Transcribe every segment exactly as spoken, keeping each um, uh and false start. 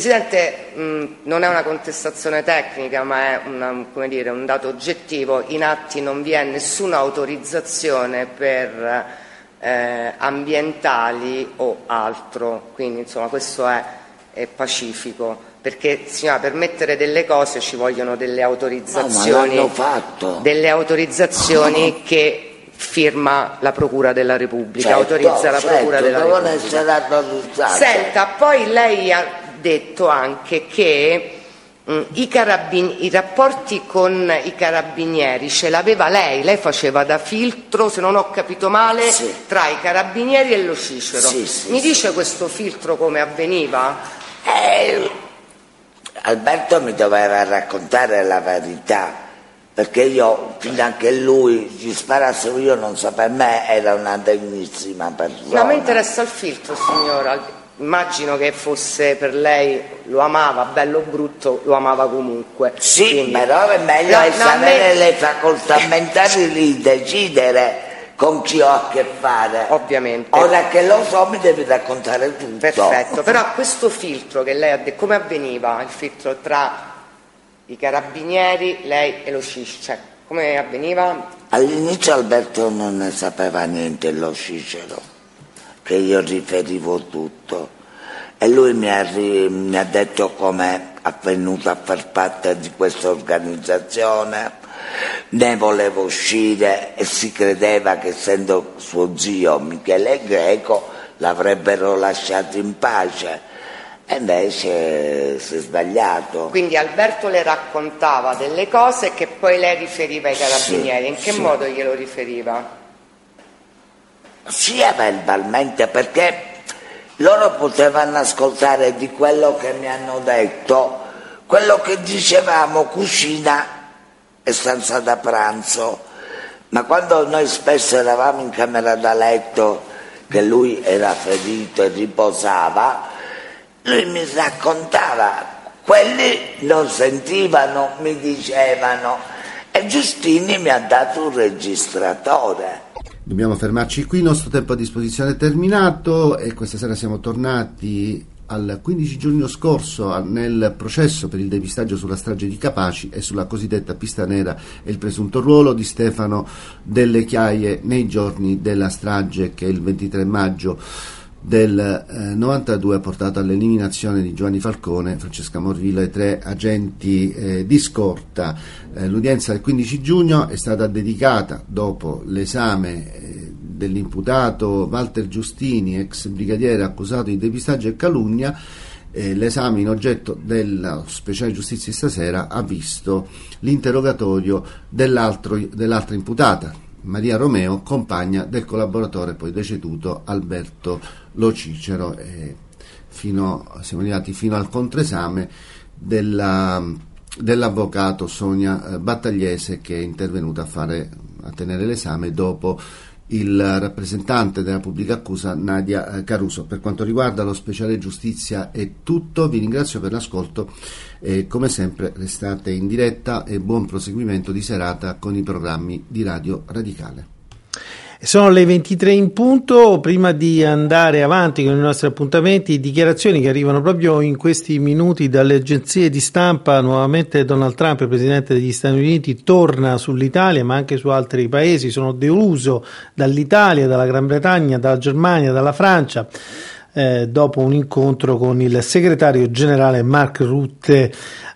Presidente, mh, non è una contestazione tecnica, ma è una, come dire, un dato oggettivo. In atti non vi è nessuna autorizzazione per eh, ambientali o altro, quindi insomma questo è, è pacifico, perché signora, per mettere delle cose ci vogliono delle autorizzazioni, no, fatto. delle autorizzazioni che firma la Procura della Repubblica, certo, autorizza la certo, Procura della Repubblica. Senta, poi lei ha detto anche che mh, i, carabin- i rapporti con i carabinieri ce l'aveva lei, lei faceva da filtro, se non ho capito male, sì. tra i carabinieri e lo Cicero. Sì, sì, Mi sì. dice questo filtro come avveniva? Eh, Alberto mi doveva raccontare la verità, perché io, fino a che lui gli sparasse, io non so, per me era una degnissima persona. No, mi interessa il filtro, signora. Immagino che fosse per lei, lo amava, bello o brutto, lo amava comunque. Sì, quindi... però è meglio no, no, avere me... le facoltà mentali di decidere con chi ho a che fare. Ovviamente. Ora che lo so mi devi raccontare tutto. Perfetto, però questo filtro che lei ha detto, come avveniva il filtro tra i carabinieri, lei e lo Cicero? Cioè, come avveniva? All'inizio Alberto non ne sapeva niente, lo Cicero, che io riferivo tutto, e lui mi ha, mi ha detto come è venuto a far parte di questa organizzazione, ne voleva uscire e si credeva che, essendo suo zio Michele Greco, l'avrebbero lasciato in pace, e invece si è sbagliato. Quindi Alberto le raccontava delle cose che poi lei riferiva ai carabinieri. Sì, in che sì. modo glielo riferiva? Sia verbalmente, perché loro potevano ascoltare di quello che mi hanno detto, quello che dicevamo cucina e stanza da pranzo, ma quando noi spesso eravamo in camera da letto, che lui era ferito e riposava, lui mi raccontava, quelli non sentivano, mi dicevano, e Giustini mi ha dato un registratore. Dobbiamo fermarci qui, il nostro tempo a disposizione è terminato e questa sera siamo tornati al quindici giugno scorso nel processo per il depistaggio sulla strage di Capaci e sulla cosiddetta pista nera e il presunto ruolo di Stefano Delle Chiaie nei giorni della strage che il ventitré maggio del eh, novantadue ha portato all'eliminazione di Giovanni Falcone, Francesca Morvillo e tre agenti eh, di scorta. Eh, l'udienza del quindici giugno è stata dedicata, dopo l'esame eh, dell'imputato Walter Giustini, ex brigadiere accusato di depistaggio e calunnia. Eh, l'esame in oggetto della speciale giustizia di stasera ha visto l'interrogatorio dell'altro, dell'altra imputata, Maria Romeo, compagna del collaboratore poi deceduto Alberto Lo Cicero. E fino, siamo arrivati fino al contraesame della, dell'avvocato Sonia Battagliese, che è intervenuta a, fare, a tenere l'esame dopo il rappresentante della pubblica accusa Nadia Caruso. Per quanto riguarda lo speciale giustizia è tutto, vi ringrazio per l'ascolto e come sempre restate in diretta e buon proseguimento di serata con i programmi di Radio Radicale. Sono le ventitré in punto. Prima di andare avanti con i nostri appuntamenti, dichiarazioni che arrivano proprio in questi minuti dalle agenzie di stampa. Nuovamente Donald Trump, il presidente degli Stati Uniti, torna sull'Italia ma anche su altri paesi. Sono deluso dall'Italia, dalla Gran Bretagna, dalla Germania, dalla Francia, eh, dopo un incontro con il segretario generale Mark Rutte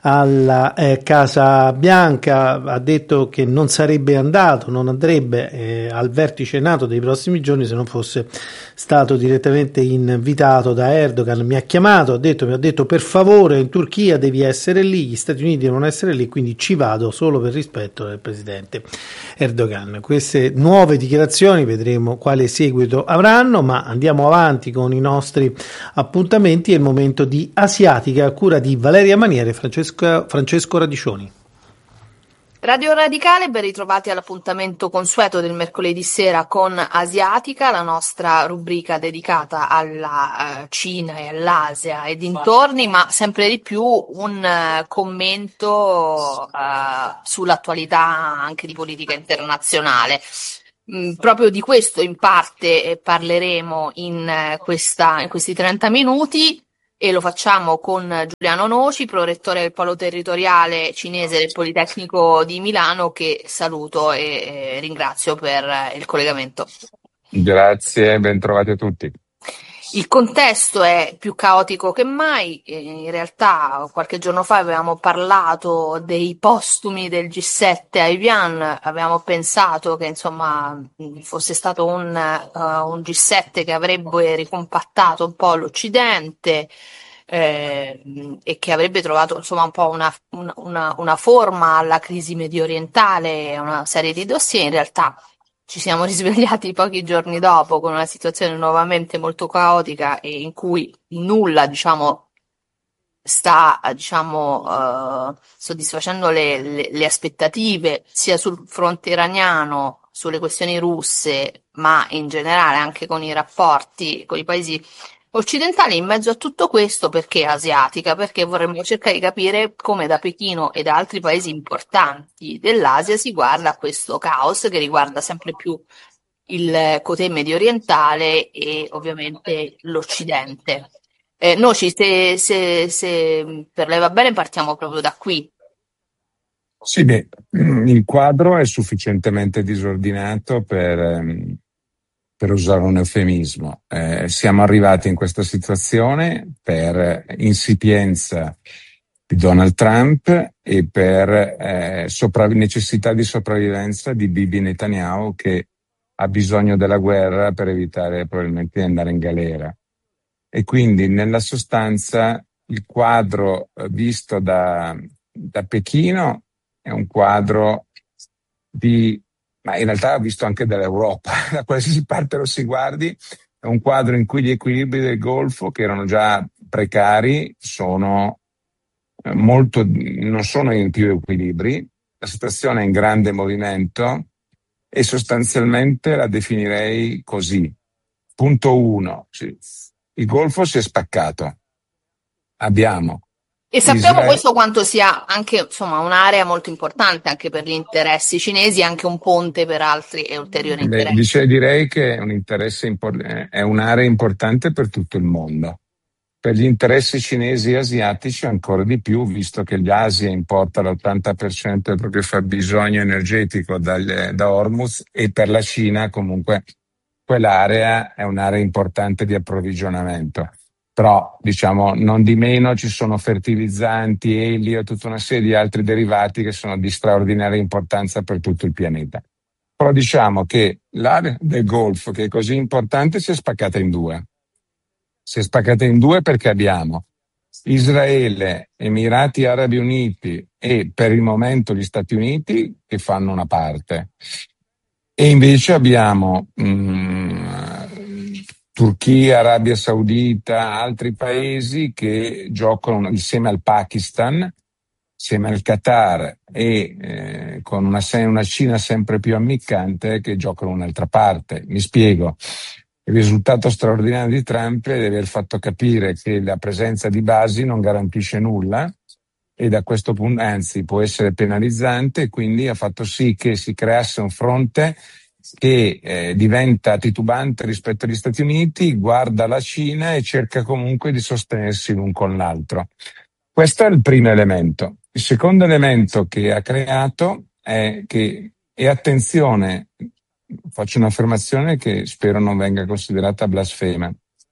alla eh, Casa Bianca. Ha detto che non sarebbe andato, non andrebbe eh, al vertice NATO dei prossimi giorni se non fosse stato direttamente invitato da Erdogan. Mi ha chiamato, ha detto, mi ha detto per favore in Turchia devi essere lì, gli Stati Uniti devono essere lì, quindi ci vado solo per rispetto del presidente Erdogan. Queste nuove dichiarazioni vedremo quale seguito avranno, ma andiamo avanti con i nostri appuntamenti. È il momento di Asiatica a cura di Valeria Maniere e Francesco Francesco Radicioni. Radio Radicale, ben ritrovati all'appuntamento consueto del mercoledì sera con Asiatica, la nostra rubrica dedicata alla uh, Cina e all'Asia e dintorni, ma sempre di più un uh, commento uh, sull'attualità anche di politica internazionale. Mm, proprio di questo in parte eh, parleremo in, uh, questa, in questi trenta minuti. e lo facciamo con Giuliano Noci, prorettore del Polo Territoriale Cinese del Politecnico di Milano, che saluto e eh, ringrazio per il collegamento. Grazie, ben trovati a tutti. Il contesto è più caotico che mai, in realtà qualche giorno fa avevamo parlato dei postumi del G sette a Evian, avevamo pensato che insomma fosse stato un, uh, un G sette che avrebbe ricompattato un po' l'Occidente eh, e che avrebbe trovato insomma un po' una, una, una forma alla crisi medio orientale, una serie di dossier. In realtà ci siamo risvegliati pochi giorni dopo con una situazione nuovamente molto caotica e in cui nulla, diciamo, sta, diciamo, uh, soddisfacendo le, le, le aspettative sia sul fronte iraniano, sulle questioni russe, ma in generale anche con i rapporti con i paesi occidentali. In mezzo a tutto questo, perché asiatica? Perché vorremmo cercare di capire come da Pechino e da altri paesi importanti dell'Asia si guarda a questo caos che riguarda sempre più il Cotè medio orientale e ovviamente l'Occidente. Eh, Noci, se, se, se per lei va bene partiamo proprio da qui. Sì, beh, il quadro è sufficientemente disordinato per... per usare un eufemismo. Eh, siamo arrivati in questa situazione per insipienza di Donald Trump e per eh, sopra- necessità di sopravvivenza di Bibi Netanyahu, che ha bisogno della guerra per evitare probabilmente di andare in galera. E quindi nella sostanza il quadro eh, visto da, da Pechino è un quadro di ma in realtà visto anche dall'Europa, da qualsiasi parte lo si guardi, è un quadro in cui gli equilibri del Golfo, che erano già precari, sono molto, non sono in più equilibri, la situazione è in grande movimento e sostanzialmente la definirei così. Punto uno, il Golfo si è spaccato, abbiamo E sappiamo Israele... questo quanto sia anche insomma un'area molto importante anche per gli interessi cinesi, anche un ponte per altri e ulteriori interessi. Beh, dice, direi che è un interesse import- è un'area importante per tutto il mondo. Per gli interessi cinesi e asiatici ancora di più, visto che l'Asia importa l'ottanta per cento del proprio fabbisogno energetico dal, da Hormuz, e per la Cina comunque quell'area è un'area importante di approvvigionamento. Però, diciamo, non di meno ci sono fertilizzanti, elio, tutta una serie di altri derivati che sono di straordinaria importanza per tutto il pianeta. Però diciamo che l'area del Golfo, che è così importante, si è spaccata in due. Si è spaccata in due perché abbiamo Israele, Emirati Arabi Uniti e per il momento gli Stati Uniti che fanno una parte. E invece abbiamo mh, Turchia, Arabia Saudita, altri paesi che giocano insieme al Pakistan, insieme al Qatar e eh, con una, una Cina sempre più ammiccante che giocano un'altra parte. Mi spiego. Il risultato straordinario di Trump è di aver fatto capire che la presenza di basi non garantisce nulla e da questo punto, anzi, può essere penalizzante, e quindi ha fatto sì che si creasse un fronte che eh, diventa titubante rispetto agli Stati Uniti, guarda la Cina e cerca comunque di sostenersi l'un con l'altro. Questo è il primo elemento. Il secondo elemento che ha creato è che, e attenzione, faccio un'affermazione che spero non venga considerata blasfema.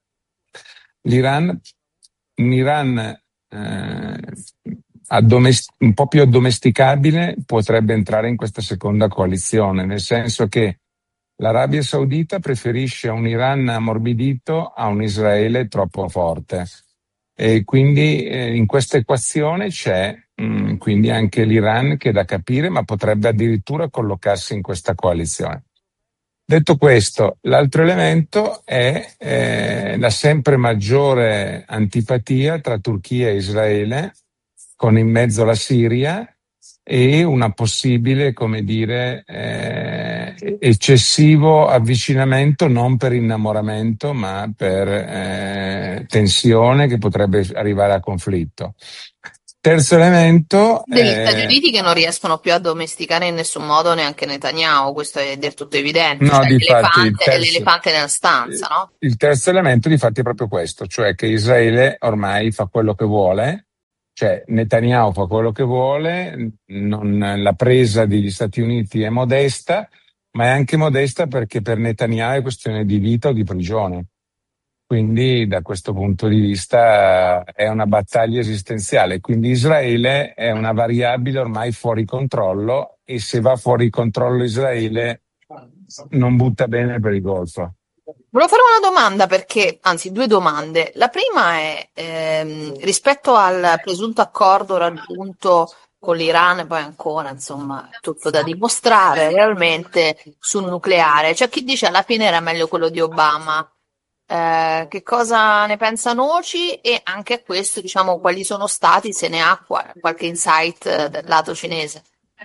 L'Iran, in Iran eh, addomest- un po' più addomesticabile potrebbe entrare in questa seconda coalizione, nel senso che l'Arabia Saudita preferisce un Iran ammorbidito a un Israele troppo forte. E quindi eh, in questa equazione c'è mh, quindi anche l'Iran che è da capire, ma potrebbe addirittura collocarsi in questa coalizione. Detto questo, l'altro elemento è eh, la sempre maggiore antipatia tra Turchia e Israele, con in mezzo la Siria, e una possibile, come dire, eh, eccessivo avvicinamento, non per innamoramento, ma per eh, tensione che potrebbe arrivare a conflitto. terzo elemento degli è... Stati Uniti che non riescono più a domesticare in nessun modo neanche Netanyahu, questo è del tutto evidente, No, cioè difatti, il l'elefante è terzo, l'elefante nella stanza, no? il terzo elemento difatti è proprio questo, cioè che Israele ormai fa quello che vuole, cioè Netanyahu fa quello che vuole, non, la presa degli Stati Uniti è modesta, ma è anche modesta perché per Netanyahu è questione di vita o di prigione. Quindi da questo punto di vista è una battaglia esistenziale, quindi Israele è una variabile ormai fuori controllo e se va fuori controllo Israele non butta bene per il Golfo. Volevo fare una domanda perché, anzi due domande. La prima è ehm, rispetto al presunto accordo raggiunto con l'Iran, e poi ancora, insomma, tutto da dimostrare realmente sul nucleare. C'è chi dice alla fine era meglio quello di Obama. Eh, che cosa ne pensa Noci e anche a questo, diciamo, quali sono stati, se ne ha qua- qualche insight eh, del lato cinese?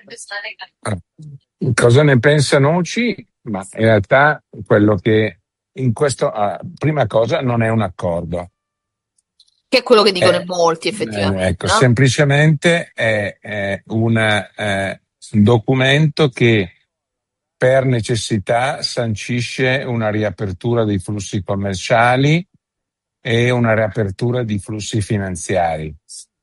Cosa ne pensa Noci? Ma in realtà quello che in questo, ah, prima cosa, non è un accordo. Che è quello che dicono in È, molti, eh, effettivamente, ecco, no? semplicemente è, è un eh, documento che per necessità sancisce una riapertura dei flussi commerciali e una riapertura di flussi finanziari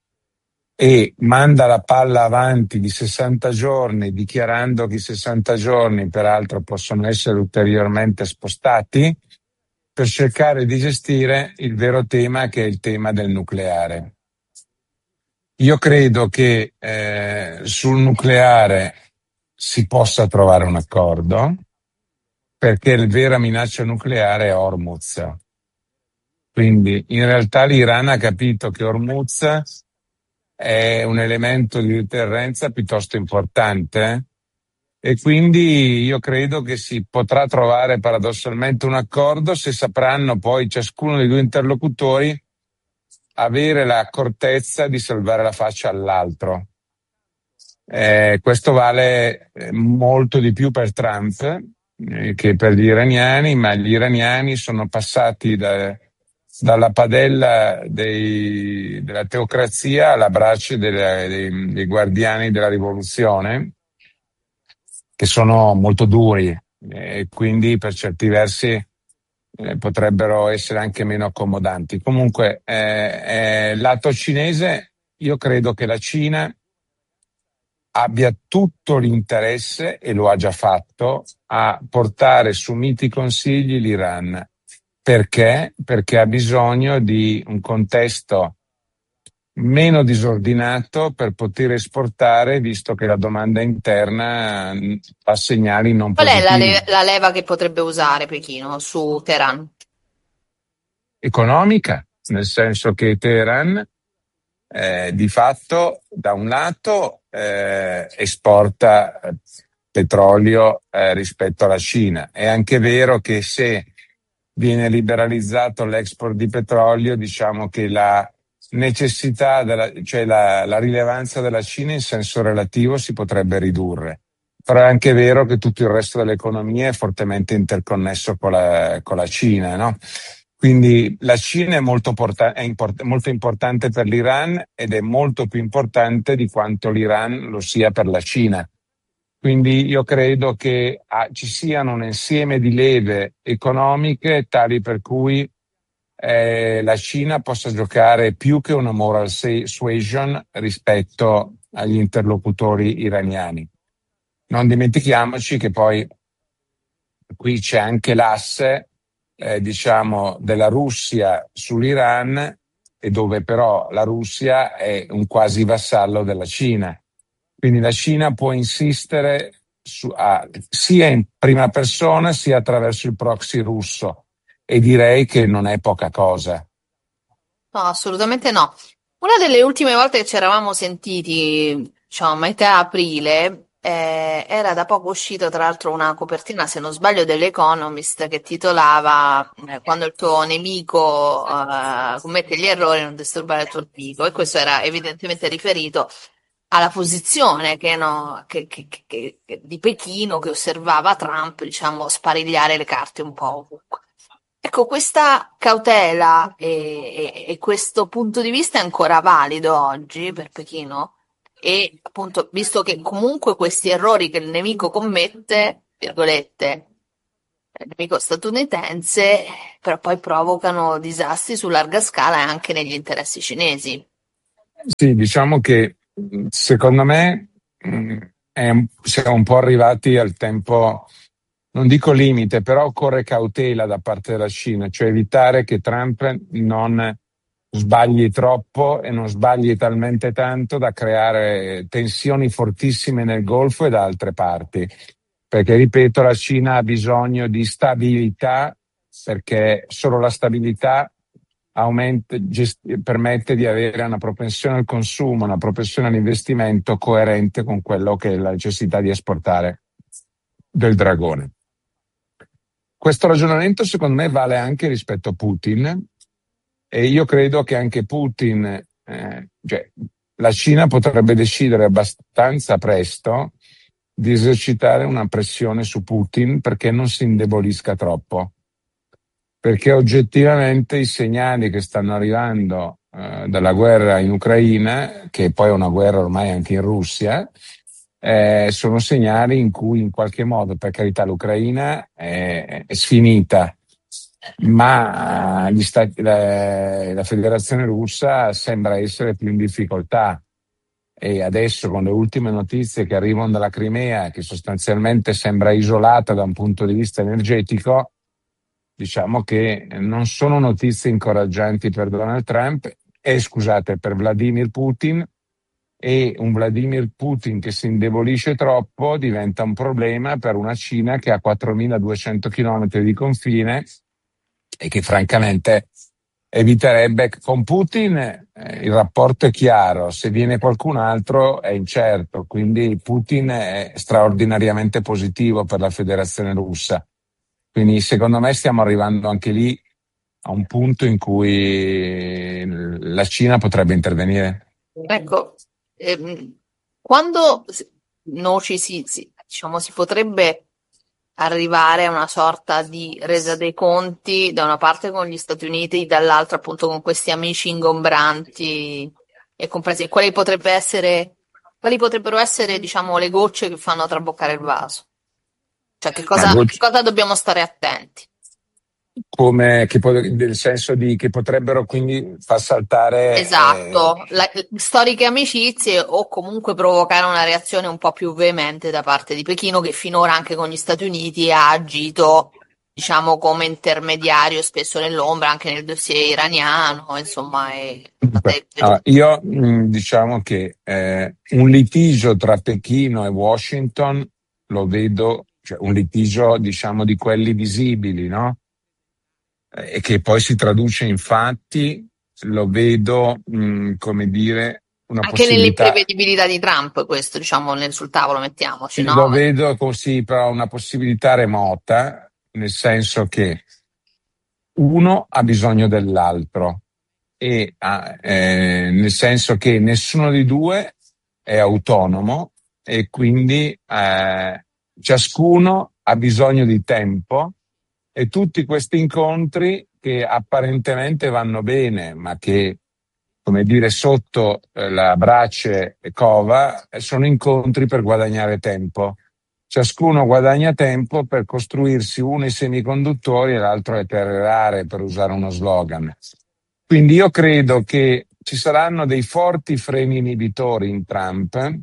e manda la palla avanti di sessanta giorni dichiarando che i sessanta giorni peraltro possono essere ulteriormente spostati per cercare di gestire il vero tema che è il tema del nucleare. Io credo che eh, sul nucleare si possa trovare un accordo perché la vera minaccia nucleare è Hormuz. Quindi in realtà l'Iran ha capito che Hormuz è un elemento di deterrenza piuttosto importante e quindi io credo che si potrà trovare paradossalmente un accordo se sapranno poi ciascuno dei due interlocutori avere l'accortezza di salvare la faccia all'altro. Eh, questo vale molto di più per Trump eh, che per gli iraniani, ma gli iraniani sono passati da, dalla padella dei, della teocrazia alla brace delle, dei, dei guardiani della rivoluzione, che sono molto duri e quindi per certi versi eh, potrebbero essere anche meno accomodanti. Comunque, eh, eh, lato cinese, io credo che la Cina abbia tutto l'interesse, e lo ha già fatto, a portare su miti consigli l'Iran. Perché? Perché ha bisogno di un contesto meno disordinato per poter esportare, visto che la domanda interna ha segnali non Qual è la, positivi. le- la leva che potrebbe usare Pechino su Teheran? Economica, nel senso che Teheran eh, di fatto da un lato eh, esporta eh, petrolio eh, rispetto alla Cina. È anche vero che se viene liberalizzato l'export di petrolio, diciamo che la necessità, della, cioè la, la rilevanza della Cina in senso relativo si potrebbe ridurre. Però è anche vero che tutto il resto dell'economia è fortemente interconnesso con la, con la Cina, no? Quindi la Cina è, molto, porta- è import- molto importante per l'Iran ed è molto più importante di quanto l'Iran lo sia per la Cina. Quindi io credo che ah, ci siano un insieme di leve economiche tali per cui eh, la Cina possa giocare più che una moral suasion rispetto agli interlocutori iraniani. Non dimentichiamoci che poi qui c'è anche l'asse eh, diciamo della Russia sull'Iran e dove però la Russia è un quasi vassallo della Cina. Quindi la Cina può insistere su, a, sia in prima persona sia attraverso il proxy russo e direi che non è poca cosa. No, assolutamente no. Una delle ultime volte che ci eravamo sentiti, diciamo, a metà aprile, eh, era da poco uscita tra l'altro una copertina, se non sbaglio, dell'Economist che titolava eh, Quando il tuo nemico eh, commette gli errori, non disturbare il tuo nemico. E questo era evidentemente riferito alla posizione che, no, che, che, che, che- di Pechino che osservava Trump, diciamo, sparigliare le carte un po' ovunque. Ecco, questa cautela e, e- e questo punto di vista è ancora valido oggi per Pechino? E appunto, visto che comunque questi errori che il nemico commette, virgolette, il nemico statunitense, però poi provocano disastri su larga scala e anche negli interessi cinesi. Sì, diciamo che mh, secondo me mh, è un- siamo un po' arrivati al tempo, non dico limite, però occorre cautela da parte della Cina, cioè evitare che Trump non sbagli troppo e non sbagli talmente tanto da creare tensioni fortissime nel Golfo e da altre parti. Perché, ripeto, la Cina ha bisogno di stabilità, perché solo la stabilità aumenta, gest- permette di avere una propensione al consumo, una propensione all'investimento coerente con quello che è la necessità di esportare del dragone. Questo ragionamento secondo me vale anche rispetto a Putin, e io credo che anche Putin, eh, cioè, la Cina potrebbe decidere abbastanza presto di esercitare una pressione su Putin perché non si indebolisca troppo. Perché oggettivamente i segnali che stanno arrivando eh, dalla guerra in Ucraina, che poi è una guerra ormai anche in Russia, eh, sono segnali in cui in qualche modo, per carità, l'Ucraina è, è sfinita, ma gli stati, la, la Federazione Russa sembra essere più in difficoltà. E adesso, con le ultime notizie che arrivano dalla Crimea, che sostanzialmente sembra isolata da un punto di vista energetico, diciamo che non sono notizie incoraggianti per Donald Trump e, scusate, per Vladimir Putin, e un Vladimir Putin che si indebolisce troppo diventa un problema per una Cina che ha quattromiladuecento chilometri di confine e che francamente eviterebbe. Con Putin eh, il rapporto è chiaro, se viene qualcun altro è incerto, quindi Putin è straordinariamente positivo per la Federazione Russa. Quindi secondo me stiamo arrivando anche lì a un punto in cui la Cina potrebbe intervenire. Ecco, ehm, quando si- no, ci si, si- diciamo, si potrebbe arrivare a una sorta di resa dei conti da una parte con gli Stati Uniti, dall'altra appunto con questi amici ingombranti e compresi. Quali potrebbe essere, quali potrebbero essere, diciamo, le gocce che fanno traboccare il vaso? Cioè, che Ma cosa, che cosa dobbiamo stare attenti? come che po- nel senso di che potrebbero quindi far saltare eh, Esatto, la- storiche amicizie o comunque provocare una reazione un po' più veemente da parte di Pechino, che finora anche con gli Stati Uniti ha agito, diciamo, come intermediario spesso nell'ombra, anche nel dossier iraniano, insomma, è... allora, io mh, diciamo che eh, un litigio tra Pechino e Washington lo vedo, cioè un litigio diciamo di quelli visibili, no? Eh, E che poi si traduce in fatti, lo vedo mh, come dire una Anche possibilità. nell'imprevedibilità di Trump, questo, diciamo, nel- sul tavolo, mettiamoci, no? Lo vedo così, però una possibilità remota, nel senso che uno ha bisogno dell'altro e ha, eh, nel senso che nessuno dei due è autonomo e quindi eh, ciascuno ha bisogno di tempo, e tutti questi incontri che apparentemente vanno bene, ma che, come dire, sotto eh, la brace cova, eh, sono incontri per guadagnare tempo. Ciascuno guadagna tempo per costruirsi uno i semiconduttori e l'altro le terre rare, per usare uno slogan. Quindi io credo che ci saranno dei forti freni inibitori in Trump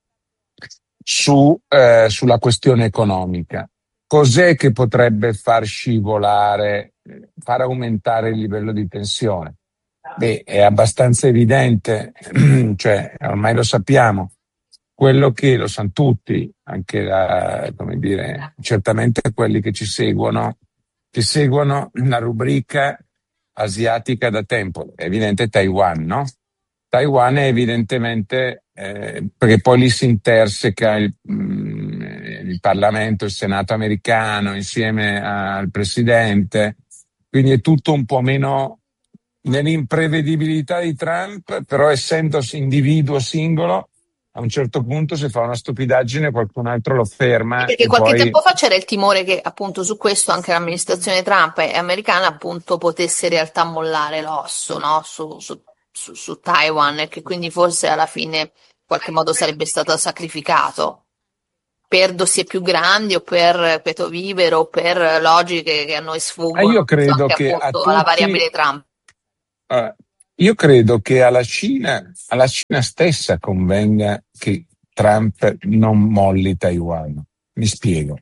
su, eh, sulla questione economica. Cos'è che potrebbe far scivolare, eh, far aumentare il livello di tensione? Beh, è abbastanza evidente, cioè ormai lo sappiamo, quello che lo sanno tutti, anche la, come dire, certamente quelli che ci seguono, che seguono la rubrica asiatica da tempo. È evidente Taiwan, no? Taiwan è evidentemente, eh, perché poi lì si interseca il, mm, il Parlamento, il Senato americano insieme al presidente, quindi è tutto un po' meno nell'imprevedibilità di Trump, però essendo individuo singolo ha a un certo punto se fa una stupidaggine qualcun altro lo ferma. Perché e qualche poi... tempo fa c'era il timore che appunto su questo anche l'amministrazione Trump e americana appunto potesse in realtà mollare l'osso, no? Su, su, su, su Taiwan, e che quindi forse alla fine in qualche modo sarebbe stato sacrificato per dossier più grandi o per quieto vivere o per logiche che a noi Ah, sfuggono, io penso credo anche che a appunto alla tutti, variabile Trump. eh, io credo che alla Cina, alla Cina stessa convenga che Trump non molli Taiwan. Mi spiego.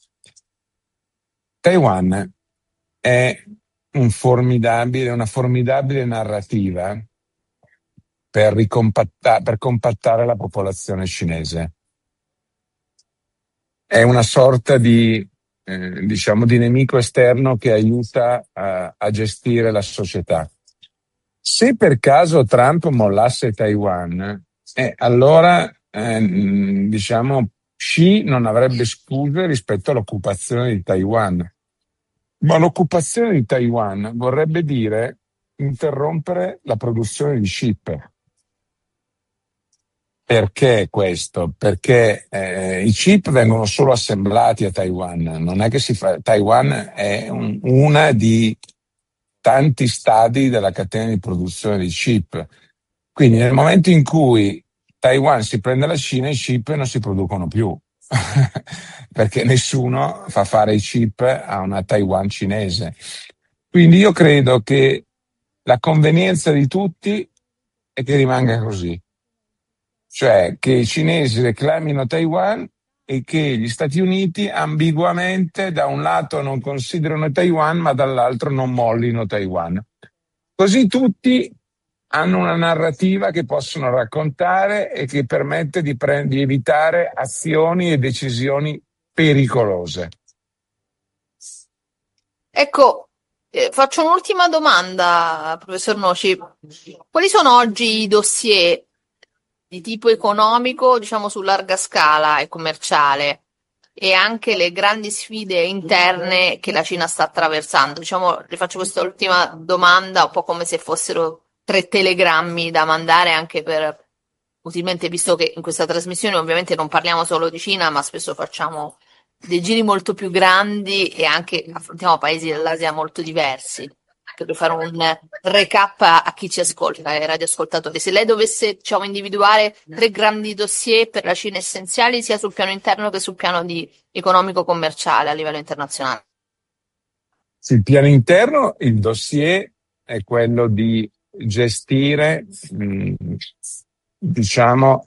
Taiwan è un formidabile, una formidabile narrativa per, ricompatta- per compattare la popolazione cinese. È una sorta di, eh, diciamo, di nemico esterno che aiuta a, a gestire la società. Se per caso Trump mollasse Taiwan, eh, allora eh, mh, diciamo Xi non avrebbe scuse rispetto all'occupazione di Taiwan. Ma l'occupazione di Taiwan vorrebbe dire interrompere la produzione di chip. Perché questo? Perché eh, i chip vengono solo assemblati a Taiwan, non è che si fa. Taiwan è un, una di tanti stadi della catena di produzione di chip. Quindi nel momento in cui Taiwan si prende la Cina, i chip non si producono più, perché nessuno fa fare i chip a una Taiwan cinese. Quindi io credo che la convenienza di tutti è che rimanga così. Cioè che i cinesi reclamino Taiwan e che gli Stati Uniti ambiguamente da un lato non considerano Taiwan ma dall'altro non mollino Taiwan. Così tutti hanno una narrativa che possono raccontare e che permette di, pre- di evitare azioni e decisioni pericolose. Ecco, eh, faccio un'ultima domanda, professor Noci. Quali sono oggi i dossier di tipo economico, diciamo su larga scala e commerciale, e anche le grandi sfide interne che la Cina sta attraversando? Diciamo, le faccio questa ultima domanda un po' come se fossero tre telegrammi da mandare anche per, utilmente, visto che in questa trasmissione ovviamente non parliamo solo di Cina, ma spesso facciamo dei giri molto più grandi e anche affrontiamo paesi dell'Asia molto diversi. Per fare un recap a chi ci ascolta, ai radioascoltatori. Se lei dovesse, diciamo, individuare tre grandi dossier per la Cina essenziali, sia sul piano interno che sul piano di economico-commerciale a livello internazionale. Sul piano interno il dossier è quello di gestire, mh, diciamo,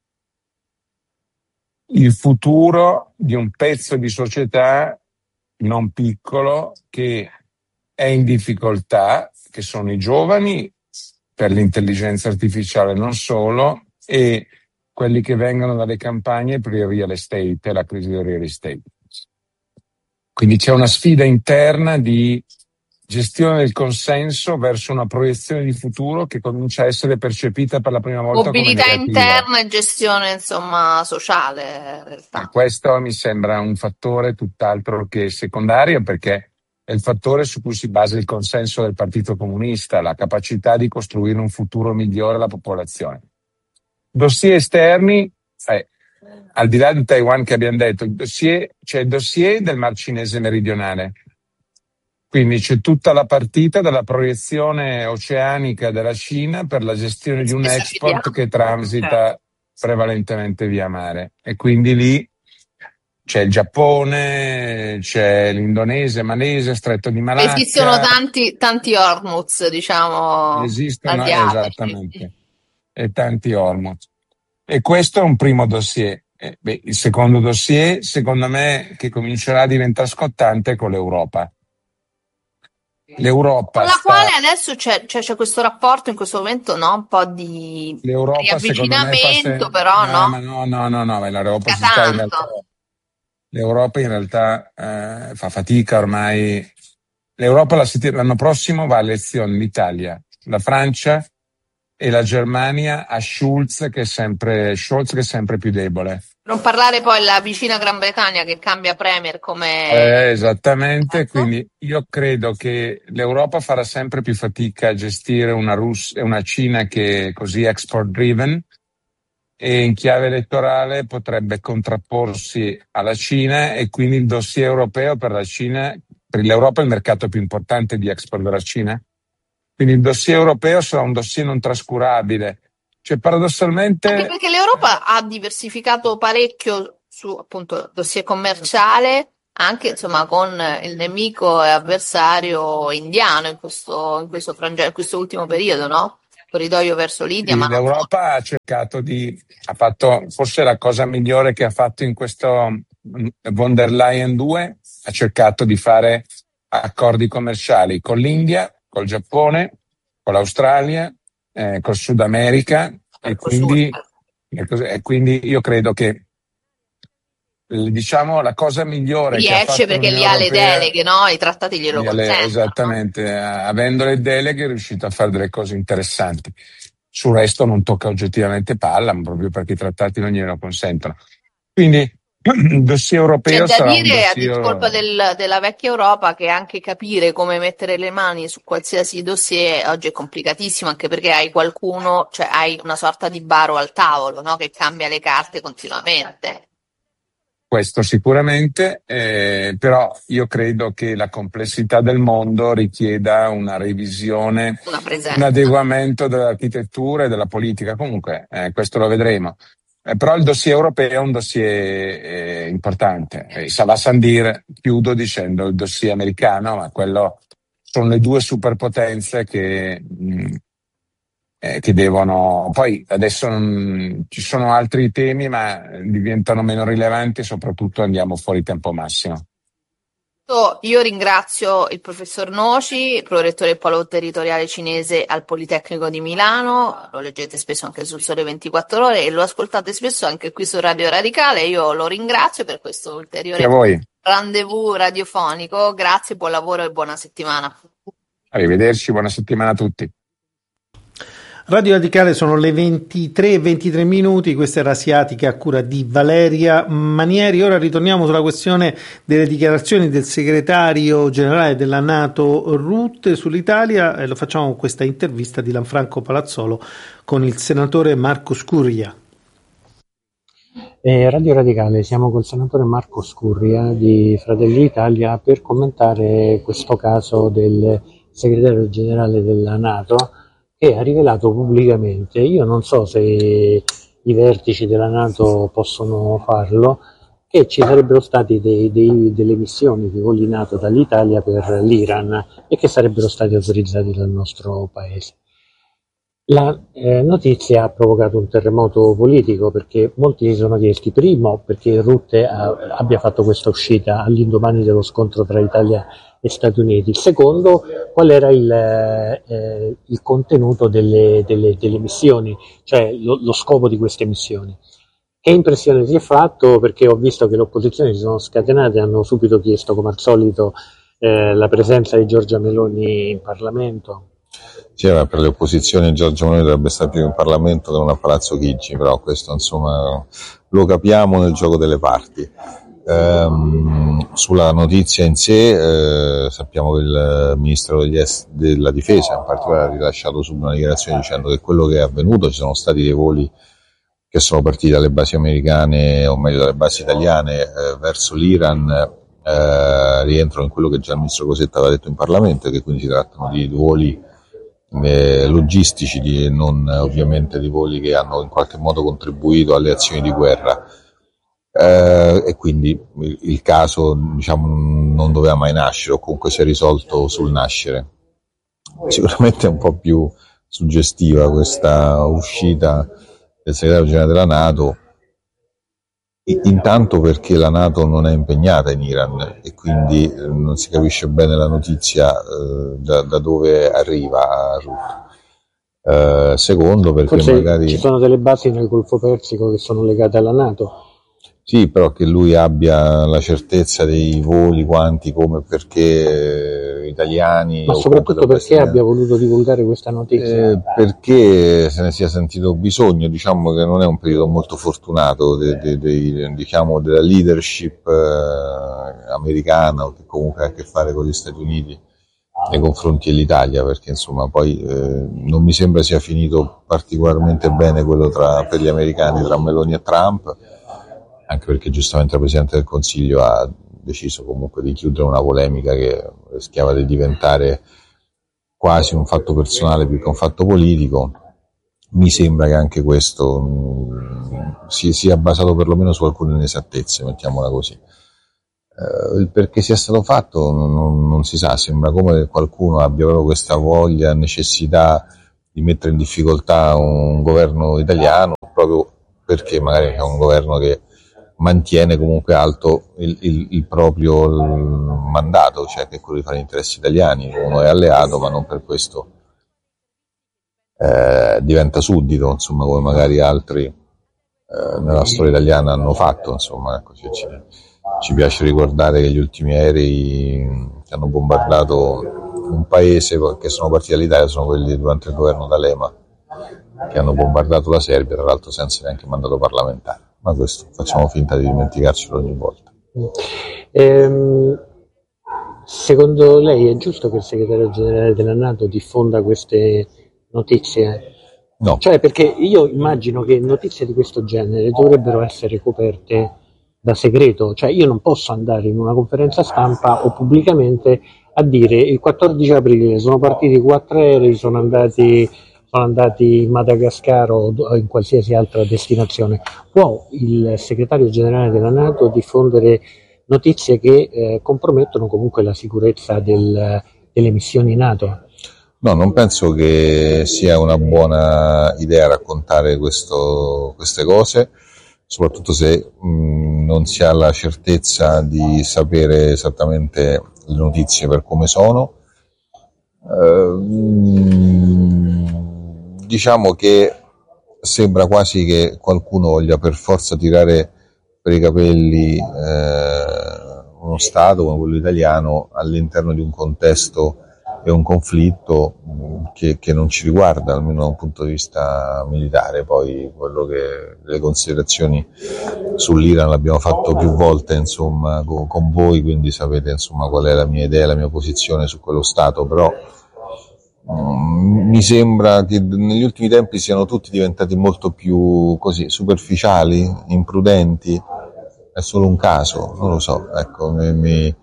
il futuro di un pezzo di società non piccolo che è in difficoltà, che sono i giovani per l'intelligenza artificiale non solo, e quelli che vengono dalle campagne per il real estate e la crisi del real estate. Quindi c'è una sfida interna di gestione del consenso verso una proiezione di futuro che comincia a essere percepita per la prima volta Mobilità come negativa. interna e gestione, insomma, sociale, in realtà. E questo mi sembra un fattore tutt'altro che secondario, perché è il fattore su cui si basa il consenso del Partito Comunista, la capacità di costruire un futuro migliore alla popolazione. Dossier esterni, eh, al di là di Taiwan che abbiamo detto, il dossier, c'è il dossier del Mar Cinese meridionale. Quindi c'è tutta la partita della proiezione oceanica della Cina per la gestione di un Spesso export chiediamo. che transita prevalentemente via mare. E quindi lì c'è il Giappone, c'è l'Indonesia, Malese, Stretto di Malacca. Esistono tanti, tanti Hormuz, diciamo, Esistono, asiatici. esattamente, e tanti Hormuz. E questo è un primo dossier. Eh, beh, il secondo dossier, secondo me, che comincerà a diventare scottante è con l'Europa. L'Europa Con la sta... quale adesso c'è, c'è, c'è questo rapporto in questo momento, no? Un po' di L'Europa secondo me fa riavvicinamento, se... però, no, no? ma no, no, no, no, l'Europa si sta in Tanto. realtà... L'Europa in realtà eh, fa fatica ormai. L'Europa la sett- l'anno prossimo va a elezioni l'Italia, la Francia e la Germania a Schulz che è sempre, Scholz che è sempre più debole. Non parlare poi della vicina Gran Bretagna che cambia premier come... Eh, esattamente, Ecco. quindi io credo che l'Europa farà sempre più fatica a gestire una Russia e una Cina che è così export driven, e in chiave elettorale potrebbe contrapporsi alla Cina, e quindi il dossier europeo per la Cina, per l'Europa è il mercato più importante di export della Cina, quindi il dossier europeo sarà un dossier non trascurabile. Cioè, paradossalmente, anche perché l'Europa ha diversificato parecchio su appunto dossier commerciale, anche insomma con il nemico e avversario indiano in questo, in questo, frangente, in questo ultimo periodo, no? Corridoio verso l'India, ma non l'Europa ha cercato di, ha fatto forse la cosa migliore che ha fatto in questo mm, von der Leyen due, ha cercato di fare accordi commerciali con l'India, col Giappone, con l'Australia, eh, col Sud America, e quindi, e cos- e quindi io credo che eh, diciamo la cosa migliore che ha riesce fatto perché l'Unione lì ha le Europea, deleghe, no? I trattati glielo le- consentono, no? esattamente, eh, avendo le deleghe è riuscito a fare delle cose interessanti. Sul resto non tocca oggettivamente palla, proprio perché i trattati non glielo consentono. Quindi il dossier C'è europeo da sarà un dire, a dossier. discolpa del- della vecchia Europa, che anche capire come mettere le mani su qualsiasi dossier oggi è complicatissimo, anche perché hai qualcuno, cioè hai una sorta di baro al tavolo, no? Che cambia le carte continuamente. Questo sicuramente, eh, però io credo che la complessità del mondo richieda una revisione, Una un presenza. adeguamento dell'architettura e della politica. Comunque, eh, questo lo vedremo. Eh, però il dossier europeo è un dossier eh, importante. Eh, Salah Sandir, chiudo dicendo il dossier americano, ma quello sono le due superpotenze che, mh, eh, che devono. Poi adesso non, ci sono altri temi, ma diventano meno rilevanti e soprattutto andiamo fuori tempo massimo. Io ringrazio il professor Noci, prorettore del Polo Territoriale Cinese al Politecnico di Milano, lo leggete spesso anche sul Sole ventiquattro Ore e lo ascoltate spesso anche qui su Radio Radicale. Io lo ringrazio per questo ulteriore E a voi. rendezvous radiofonico. Grazie, buon lavoro e buona settimana. Arrivederci, buona settimana a tutti. Radio Radicale, sono le ventitré e ventitré minuti, questa era Asiatica a cura di Valeria Manieri. Ora ritorniamo sulla questione delle dichiarazioni del segretario generale della NATO Rutte sull'Italia e lo facciamo con questa intervista di Lanfranco Palazzolo con il senatore Marco Scurria. Eh, Radio Radicale, siamo col senatore Marco Scurria di Fratelli d'Italia per commentare questo caso del segretario generale della NATO che ha rivelato pubblicamente, io non so se i vertici della NATO possono farlo, che ci sarebbero stati dei, dei, delle missioni di voli NATO dall'Italia per l'Iran e che sarebbero stati autorizzati dal nostro paese. La eh, notizia ha provocato un terremoto politico perché molti si sono chiesti, primo, perché Rutte ha, abbia fatto questa uscita all'indomani dello scontro tra Italia e Stati Uniti, il secondo, qual era il, eh, il contenuto delle, delle, delle missioni, cioè lo, lo scopo di queste missioni. Che impressione ti è fatto? Perché ho visto che le opposizioni si sono scatenate e hanno subito chiesto, come al solito, eh, la presenza di Giorgia Meloni in Parlamento. Sì, ma per le opposizioni Giorgia Meloni dovrebbe stare più in Parlamento che non a Palazzo Chigi, però questo insomma lo capiamo nel gioco delle parti. Ehm, sulla notizia in sé, eh, sappiamo che il Ministero degli Est- della Difesa in particolare ha rilasciato subito una dichiarazione dicendo che quello che è avvenuto, ci sono stati dei voli che sono partiti dalle basi americane, o meglio dalle basi italiane, eh, verso l'Iran, eh, rientrano in quello che già il ministro Cosetta aveva detto in Parlamento, che quindi si trattano di voli eh, logistici, di, non ovviamente di voli che hanno in qualche modo contribuito alle azioni di guerra. Eh, e quindi il, il caso, diciamo, non doveva mai nascere, o comunque si è risolto sul nascere. Sicuramente è un po' più suggestiva questa uscita del segretario generale della NATO, intanto perché la NATO non è impegnata in Iran e quindi non si capisce bene la notizia eh, da, da dove arriva a Rutte. Eh, secondo, perché forse magari ci sono delle basi nel Golfo Persico che sono legate alla NATO. Sì, però che lui abbia la certezza dei voli, quanti, come, perché eh, italiani. Ma soprattutto perché abbia voluto divulgare questa notizia? Eh, perché se ne sia sentito bisogno, diciamo che non è un periodo molto fortunato de, de, de, diciamo, della leadership eh, americana, o che comunque ha a che fare con gli Stati Uniti nei confronti dell'Italia, perché insomma poi eh, non mi sembra sia finito particolarmente bene quello tra, per gli americani tra Meloni e Trump, anche perché giustamente il Presidente del Consiglio ha deciso comunque di chiudere una polemica che rischiava di diventare quasi un fatto personale più che un fatto politico. Mi sembra che anche questo mh, si, sia basato perlomeno su alcune inesattezze, mettiamola così. Uh, il perché sia stato fatto non, non, non si sa, sembra come che qualcuno abbia proprio questa voglia, necessità di mettere in difficoltà un governo italiano, proprio perché magari è un governo che mantiene comunque alto il, il, il proprio il mandato, cioè che è quello di fare gli interessi italiani. Uno è alleato, ma non per questo eh, diventa suddito, insomma, come magari altri eh, nella storia italiana hanno fatto, insomma, ecco, ci, ci, ci piace ricordare che gli ultimi aerei che hanno bombardato un paese che sono partiti dall'Italia sono quelli durante il governo D'Alema, che hanno bombardato la Serbia, tra l'altro senza neanche mandato parlamentare, ma questo facciamo finta di dimenticarcelo ogni volta. Ehm, secondo lei è giusto che il segretario generale della NATO diffonda queste notizie? No. Cioè, perché io immagino che notizie di questo genere dovrebbero essere coperte da segreto, cioè io non posso andare in una conferenza stampa o pubblicamente a dire il quattordici aprile sono partiti quattro aerei, sono andati, sono andati in Madagascar o in qualsiasi altra destinazione. Può il segretario generale della NATO diffondere notizie che eh, compromettono comunque la sicurezza del, delle missioni NATO? No, non penso che sia una buona idea raccontare questo, queste cose, soprattutto se mh, non si ha la certezza di sapere esattamente le notizie per come sono. Uh, mh, diciamo che sembra quasi che qualcuno voglia per forza tirare per i capelli eh, uno Stato come quello italiano all'interno di un contesto e un conflitto che, che non ci riguarda, almeno da un punto di vista militare. Poi quello che le considerazioni sull'Iran l'abbiamo fatto più volte, insomma, con, con voi, quindi sapete, insomma, qual è la mia idea, la mia posizione su quello Stato, però um, mi sembra che negli ultimi tempi siano tutti diventati molto più così superficiali, imprudenti. È solo un caso, non lo so, ecco, mi, mi,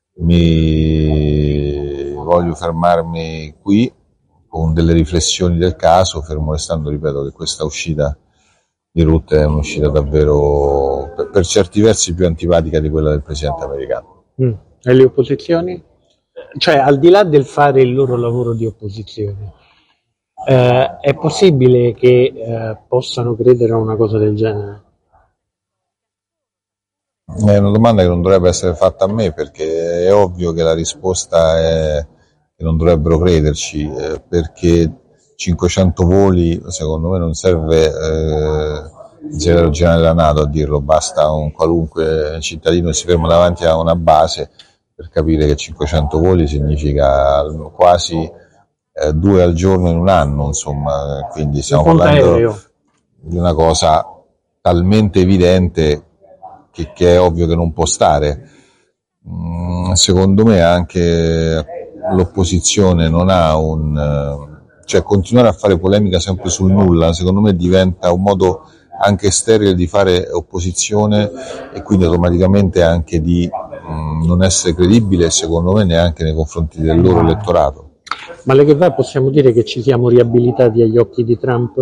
mi voglio fermarmi qui con delle riflessioni del caso, fermo restando, ripeto, che questa uscita di Rutte è un'uscita davvero per, per certi versi più antipatica di quella del presidente americano. Mm. E le opposizioni? Cioè, al di là del fare il loro lavoro di opposizione, eh, è possibile che eh, possano credere a una cosa del genere? È una domanda che non dovrebbe essere fatta a me, perché è ovvio che la risposta è che non dovrebbero crederci, eh, perché cinquecento voli, secondo me non serve eh, il segretario generale della NATO a dirlo, basta un qualunque cittadino che si ferma davanti a una base per capire che cinquecento voli significa quasi eh, due al giorno in un anno, insomma, quindi stiamo parlando di una cosa talmente evidente che, che è ovvio che non può stare. Mm, secondo me anche l'opposizione non ha un... cioè continuare a fare polemica sempre sul nulla, secondo me diventa un modo anche sterile di fare opposizione e quindi automaticamente anche di mh, non essere credibile, secondo me, neanche nei confronti del loro elettorato. Ma le che va, possiamo dire che ci siamo riabilitati agli occhi di Trump?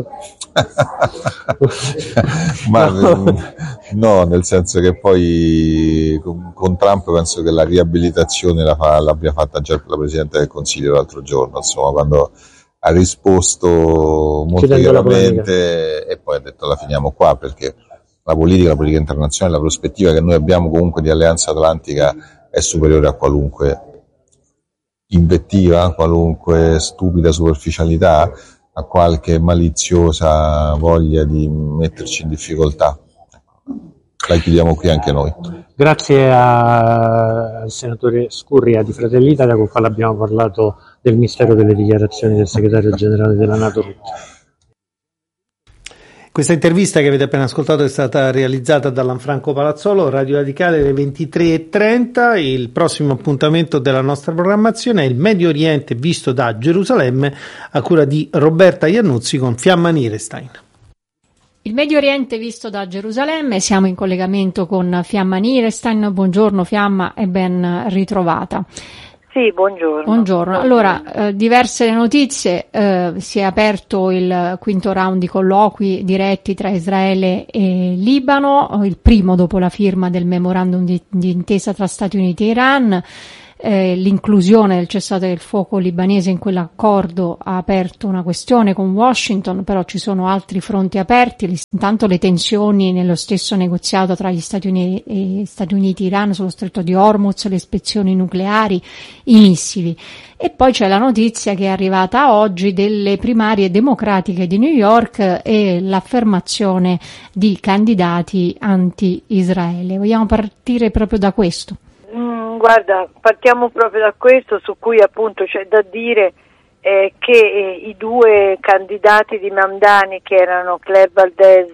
Ma no. no, nel senso che poi con, con Trump penso che la riabilitazione la fa, l'abbia fatta già la Presidente del Consiglio l'altro giorno, insomma, quando ha risposto molto chiaramente e poi ha detto la finiamo qua, perché la politica, la politica internazionale, la prospettiva che noi abbiamo comunque di alleanza atlantica è superiore a qualunque invettiva, qualunque stupida superficialità, a qualche maliziosa voglia di metterci in difficoltà. La chiudiamo qui anche noi. Grazie a, al senatore Scurria di Fratelli d'Italia, con il quale abbiamo parlato del mistero delle dichiarazioni del segretario generale della NATO. Questa intervista che avete appena ascoltato è stata realizzata da Lanfranco Palazzolo, Radio Radicale alle ventitré e trenta. Il prossimo appuntamento della nostra programmazione è il Medio Oriente visto da Gerusalemme, a cura di Roberta Iannuzzi con Fiamma Nierestein. Il Medio Oriente visto da Gerusalemme, siamo in collegamento con Fiamma Nierestein. Buongiorno Fiamma e ben ritrovata. Sì, buongiorno. Buongiorno. Allora, eh, diverse notizie, eh, si è aperto il quinto round di colloqui diretti tra Israele e Libano, il primo dopo la firma del memorandum di, di intesa tra Stati Uniti e Iran. Eh, l'inclusione del cessate del fuoco libanese in quell'accordo ha aperto una questione con Washington, però ci sono altri fronti aperti. Intanto le tensioni nello stesso negoziato tra gli Stati Uniti e Stati Uniti e Iran sullo stretto di Hormuz, le ispezioni nucleari, i missili. E poi c'è la notizia che è arrivata oggi delle primarie democratiche di New York e l'affermazione di candidati anti-Israele. Vogliamo partire proprio da questo? Mm, guarda, partiamo proprio da questo, su cui appunto c'è da dire eh, che eh, i due candidati di Mamdani, che erano Claire Valdez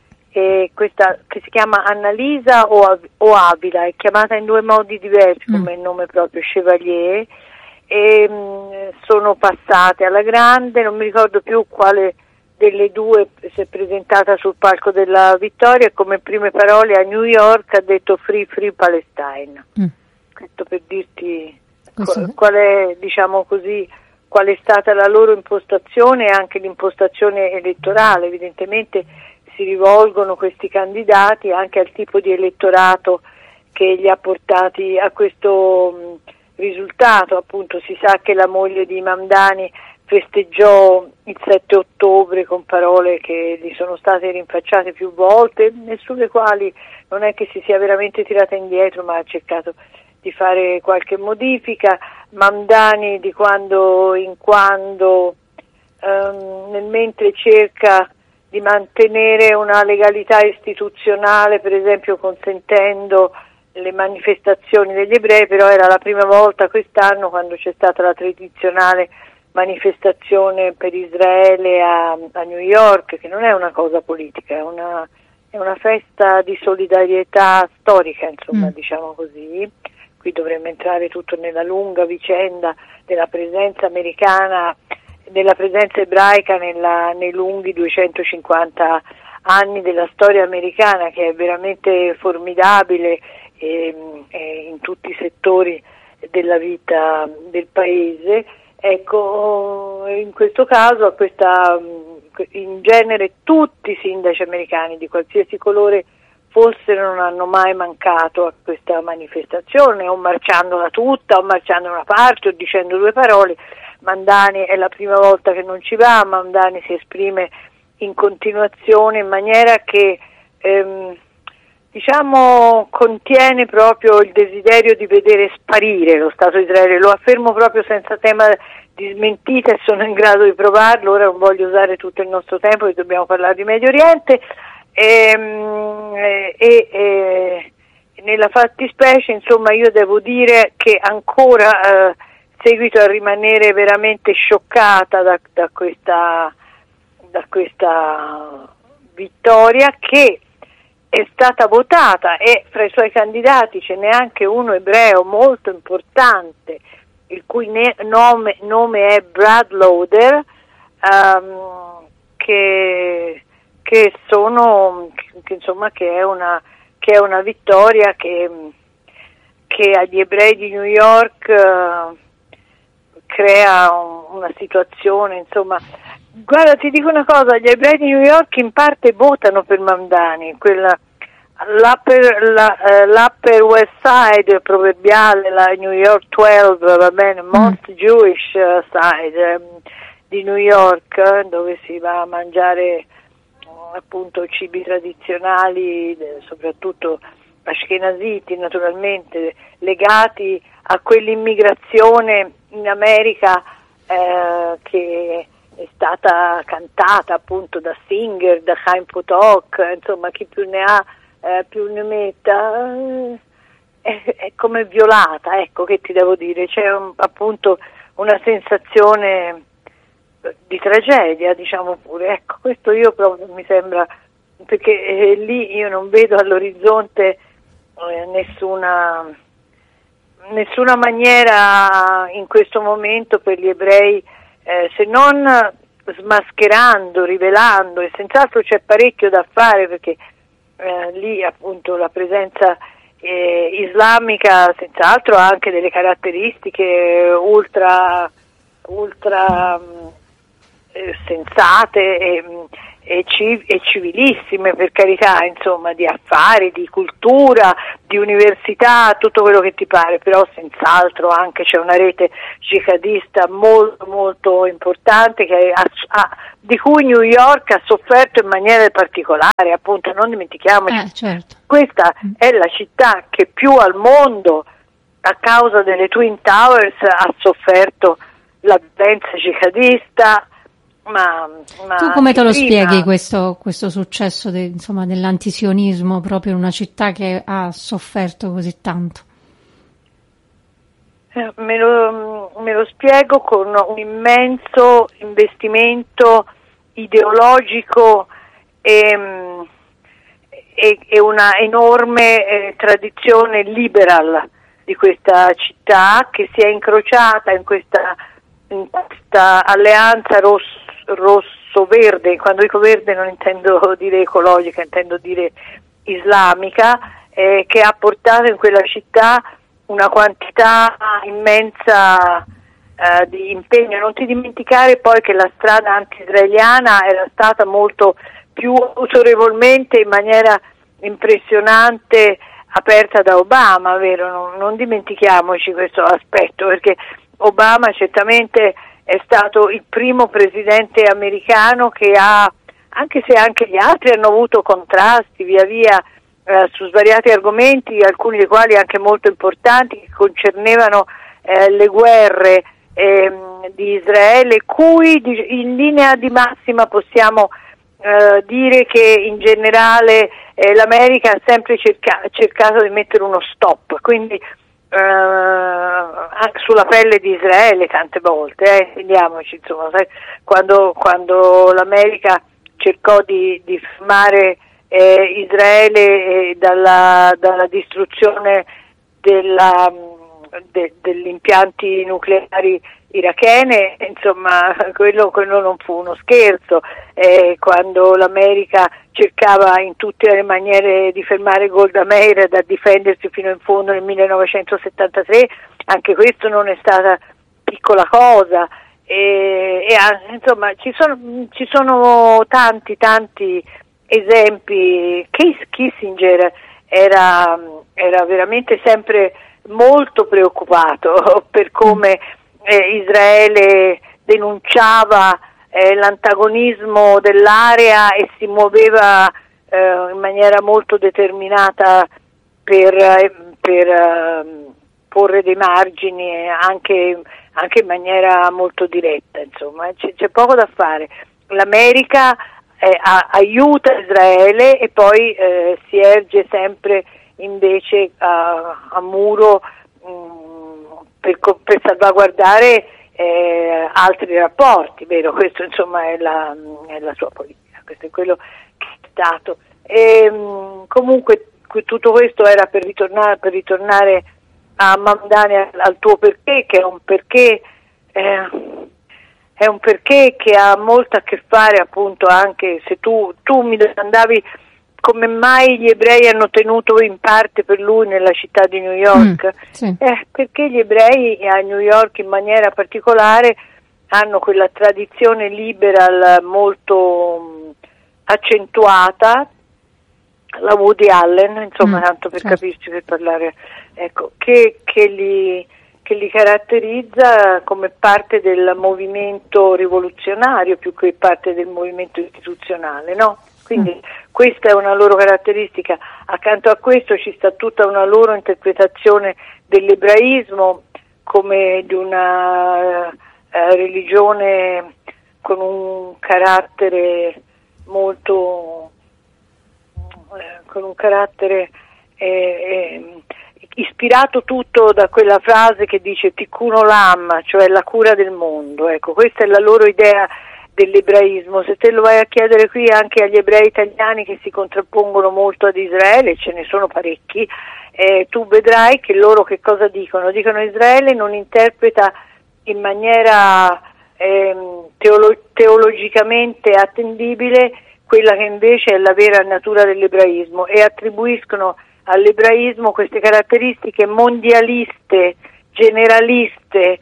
e questa che si chiama Annalisa o, Av- o Avila, è chiamata in due modi diversi mm. come il nome proprio, Chevalier, e mh, sono passate alla grande. Non mi ricordo più quale delle due si è presentata sul palco della vittoria e come prime parole a New York ha detto Free Free Palestine. Mm. Questo per dirti qual, qual è, diciamo così, qual è stata la loro impostazione e anche l'impostazione elettorale. Evidentemente si rivolgono questi candidati anche al tipo di elettorato che li ha portati a questo mh, risultato. Appunto si sa che la moglie di Mamdani festeggiò il sette ottobre con parole che gli sono state rinfacciate più volte e sulle quali non è che si sia veramente tirata indietro, ma ha cercato di fare qualche modifica. Mamdani di quando in quando ehm, nel mentre cerca di mantenere una legalità istituzionale, per esempio consentendo le manifestazioni degli ebrei, però era la prima volta quest'anno quando c'è stata la tradizionale manifestazione per Israele a, a New York, che non è una cosa politica, è una, è una festa di solidarietà storica, insomma, mm. diciamo così. Qui dovremmo entrare tutto nella lunga vicenda della presenza americana, della presenza ebraica nella, nei lunghi duecentocinquanta anni della storia americana, che è veramente formidabile e, e in tutti i settori della vita del paese. Ecco, in questo caso, a questa, in genere tutti i sindaci americani di qualsiasi colore fossero non hanno mai mancato a questa manifestazione, o marciandola tutta, o marciando una parte, o dicendo due parole. Mamdani è la prima volta che non ci va, Mamdani si esprime in continuazione in maniera che ehm, diciamo contiene proprio il desiderio di vedere sparire lo Stato di Israele. Lo affermo proprio senza tema di smentita e sono in grado di provarlo. Ora non voglio usare tutto il nostro tempo, che dobbiamo parlare di Medio Oriente. E, e, e nella fattispecie, insomma, io devo dire che ancora eh, seguito a rimanere veramente scioccata da, da questa da questa vittoria, che è stata votata, e fra i suoi candidati ce n'è anche uno ebreo molto importante, il cui ne- nome, nome è Brad Lauder, um, che che sono che, insomma che è una che è una vittoria che che agli ebrei di New York uh, crea un, una situazione, insomma. Guarda, ti dico una cosa, gli ebrei di New York in parte votano per Mamdani, quella l'upper, la, uh, l'upper West Side proverbiale, la New York dodici, va bene, most mm. Jewish uh, side um, di New York, uh, dove si va a mangiare appunto cibi tradizionali, soprattutto ashkenaziti, naturalmente legati a quell'immigrazione in America eh, che è stata cantata appunto da Singer, da Chaim Potok, insomma chi più ne ha eh, più ne metta, eh, è, è come violata, ecco, che ti devo dire, c'è un, appunto una sensazione di tragedia, diciamo pure. Ecco, questo io proprio mi sembra, perché eh, lì io non vedo all'orizzonte eh, nessuna nessuna maniera in questo momento per gli ebrei, eh, se non smascherando, rivelando, e senz'altro c'è parecchio da fare, perché eh, lì appunto la presenza eh, islamica senz'altro ha anche delle caratteristiche ultra ultra mh, eh, sensate e, e, civ- e civilissime, per carità, insomma, di affari, di cultura, di università, tutto quello che ti pare, però senz'altro anche c'è una rete jihadista molto molto importante che ha, ha, di cui New York ha sofferto in maniera particolare, appunto, non dimentichiamoci. Eh, certo. Questa è la città che più al mondo, a causa delle Twin Towers, ha sofferto la violenza jihadista. Ma, ma tu come te lo prima, spieghi questo, questo successo de, insomma, dell'antisionismo proprio in una città che ha sofferto così tanto? Eh, me, lo, me lo spiego con un immenso investimento ideologico e, e, e una enorme eh, tradizione liberal di questa città, che si è incrociata in questa, in questa alleanza rosso rosso-verde. Quando dico verde non intendo dire ecologica, intendo dire islamica, eh, che ha portato in quella città una quantità immensa eh, di impegno. Non ti dimenticare poi che la strada anti-israeliana era stata molto più autorevolmente, in maniera impressionante, aperta da Obama, vero? Non, non dimentichiamoci questo aspetto, perché Obama certamente è stato il primo presidente americano che ha, anche se anche gli altri hanno avuto contrasti via via eh, su svariati argomenti, alcuni dei quali anche molto importanti, che concernevano eh, le guerre eh, di Israele, cui di, in linea di massima possiamo eh, dire che in generale eh, l'America ha sempre cerca, cercato di mettere uno stop, quindi Uh, anche sulla pelle di Israele tante volte, eh, intendiamoci, insomma, sai, quando, quando l'America cercò di, di fermare eh, Israele eh, dalla, dalla distruzione della, de, degli impianti nucleari irachene, insomma, quello, quello non fu uno scherzo. Eh, quando l'America cercava in tutte le maniere di fermare Golda Meir da difendersi fino in fondo nel millenovecentosettantatré, anche questo non è stata piccola cosa, e, e insomma ci sono, ci sono tanti tanti esempi. Kissinger era, era veramente sempre molto preoccupato per come eh, Israele denunciava Eh, l'antagonismo dell'area e si muoveva eh, in maniera molto determinata per, eh, per eh, porre dei margini, anche, anche in maniera molto diretta, insomma, c'è, c'è poco da fare. L'America eh, a, aiuta Israele e poi eh, si erge sempre invece a, a muro mh, per, per salvaguardare Eh, altri rapporti, vero? Questo insomma è la, è la sua politica, questo è quello che è stato. E, mh, comunque tutto questo era per ritornare, per ritornare a Mamdani, al, al tuo perché, che è un perché eh, è un perché che ha molto a che fare, appunto, anche se tu, tu mi domandavi come mai gli ebrei hanno tenuto in parte per lui nella città di New York. Mm, sì. eh, perché gli ebrei a New York in maniera particolare hanno quella tradizione liberal molto mh, accentuata, la Woody Allen, insomma, mm, tanto per certo. capirci, per parlare, ecco, che, che, li, che li caratterizza come parte del movimento rivoluzionario più che parte del movimento istituzionale, no? Quindi questa è una loro caratteristica. Accanto a questo ci sta tutta una loro interpretazione dell'ebraismo come di una eh, religione con un carattere molto eh, con un carattere eh, eh, ispirato tutto da quella frase che dice Tikkun Olam, cioè la cura del mondo. Ecco, questa è la loro idea dell'ebraismo. Se te lo vai a chiedere qui anche agli ebrei italiani che si contrappongono molto ad Israele, ce ne sono parecchi, eh, tu vedrai che loro che cosa dicono? Dicono Israele non interpreta in maniera ehm, teolo- teologicamente attendibile quella che invece è la vera natura dell'ebraismo, e attribuiscono all'ebraismo queste caratteristiche mondialiste, generaliste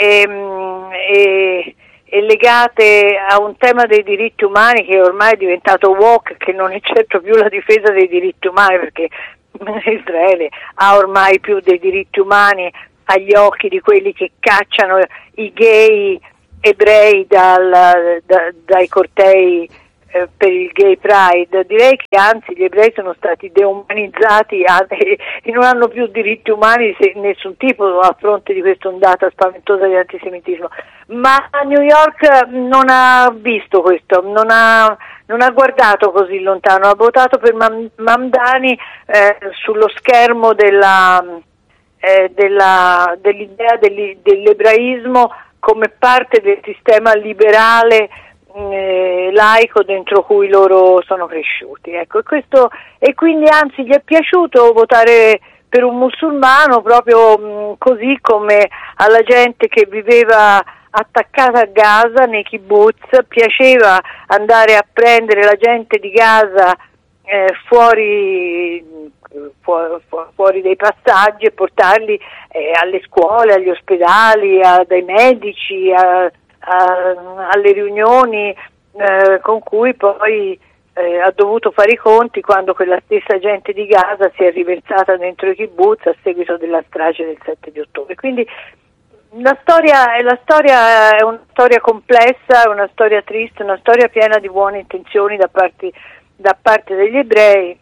ehm, e e legate a un tema dei diritti umani che ormai è diventato woke, che non è certo più la difesa dei diritti umani, perché Israele ha ormai più dei diritti umani agli occhi di quelli che cacciano i gay ebrei dal, da, dai cortei eh, per il Gay Pride. Direi che anzi gli ebrei sono stati deumanizzati a, e, e non hanno più diritti umani di nessun tipo a fronte di questa ondata spaventosa di antisemitismo. Ma a New York non ha visto questo, non ha, non ha guardato così lontano, ha votato per Mam, Mamdani eh, sullo schermo della, eh, della, dell'idea degli, dell'ebraismo come parte del sistema liberale eh, laico dentro cui loro sono cresciuti. Ecco, e, questo, e quindi anzi gli è piaciuto votare per un musulmano proprio mh, così come alla gente che viveva attaccata a Gaza nei kibbutz piaceva andare a prendere la gente di Gaza eh, fuori, fu- fu- fuori dai passaggi e portarli eh, alle scuole, agli ospedali, a, dai medici, a, a, alle riunioni eh, con cui poi eh, ha dovuto fare i conti quando quella stessa gente di Gaza si è riversata dentro i kibbutz a seguito della strage del sette di ottobre. Quindi La storia, è, la storia è una storia complessa, è una storia triste, una storia piena di buone intenzioni da parte, da parte degli ebrei,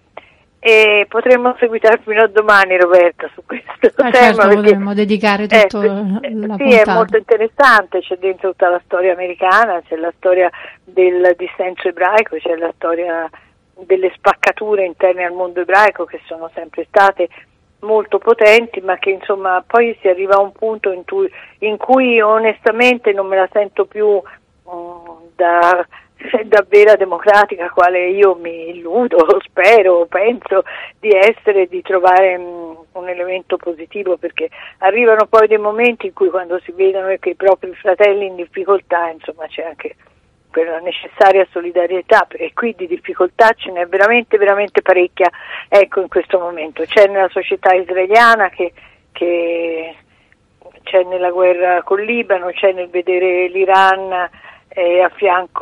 e potremmo seguitare fino a domani, Roberta, su questo ah, tema. Certo, perché, potremmo dedicare tutto eh, la sì, puntata. È molto interessante, c'è dentro tutta la storia americana, c'è la storia del dissenso ebraico, c'è la storia delle spaccature interne al mondo ebraico che sono sempre state molto potenti, ma che insomma poi si arriva a un punto in cui, in cui onestamente non me la sento più um, da, da vera democratica, quale io mi illudo, spero, penso di essere, di trovare um, un elemento positivo, perché arrivano poi dei momenti in cui quando si vedono che i propri fratelli in difficoltà, insomma c'è anche quella necessaria solidarietà, e qui di difficoltà ce n'è veramente veramente parecchia, ecco, in questo momento c'è nella società israeliana, che, che c'è nella guerra col Libano, c'è nel vedere l'Iran eh, a